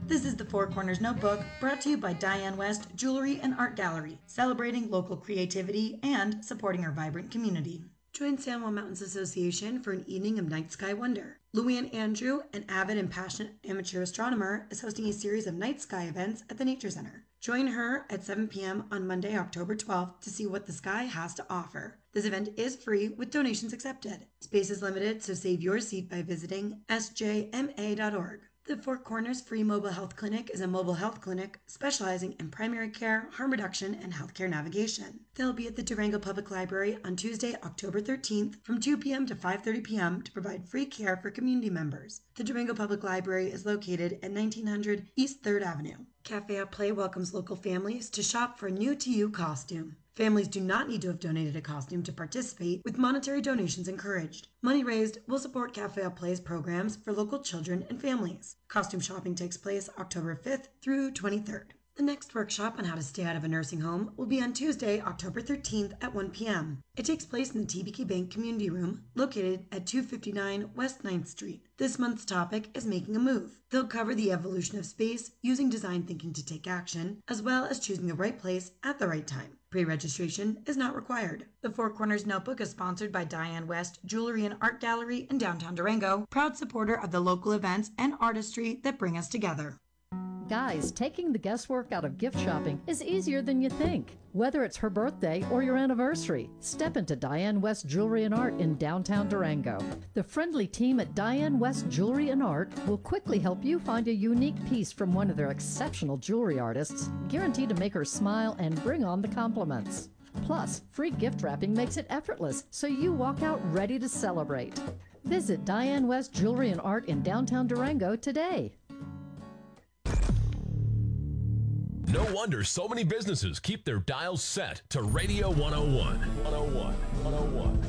This is the Four Corners Notebook, brought to you by Diane West Jewelry and Art Gallery, celebrating local creativity and supporting our vibrant community. Join San Juan Mountains Association for an evening of night sky wonder. Luann Andrew, an avid and passionate amateur astronomer, is hosting a series of night sky events at the Nature Center. Join her at 7 p.m. on Monday, October 12th to see what the sky has to offer. This event is free with donations accepted. Space is limited, so save your seat by visiting sjma.org. The Four Corners Free Mobile Health Clinic is a mobile health clinic specializing in primary care, harm reduction, and healthcare navigation. They'll be at the Durango Public Library on Tuesday, October 13th from 2 p.m. to 5:30 p.m. to provide free care for community members. The Durango Public Library is located at 1900 East 3rd Avenue. Cafe at Play welcomes local families to shop for a new-to-you costume. Families do not need to have donated a costume to participate, with monetary donations encouraged. Money raised will support Cafe at Play's programs for local children and families. Costume shopping takes place October 5th through 23rd. The next workshop on how to stay out of a nursing home will be on Tuesday, October 13th at 1 p.m. It takes place in the TBK Bank Community Room, located at 259 West 9th Street. This month's topic is making a move. They'll cover the evolution of space, using design thinking to take action, as well as choosing the right place at the right time. Pre-registration is not required. The Four Corners Notebook is sponsored by Diane West Jewelry and Art Gallery in downtown Durango, proud supporter of the local events and artistry that bring us together. Guys, taking the guesswork out of gift shopping is easier than you think. Whether it's her birthday or your anniversary, step into Diane West Jewelry and Art in downtown Durango. The friendly team at Diane West Jewelry and Art will quickly help you find a unique piece from one of their exceptional jewelry artists, guaranteed to make her smile and bring on the compliments. Plus, free gift wrapping makes it effortless, so you walk out ready to celebrate. Visit Diane West Jewelry and Art in downtown Durango today. No wonder so many businesses keep their dials set to Radio 101. 101. 101.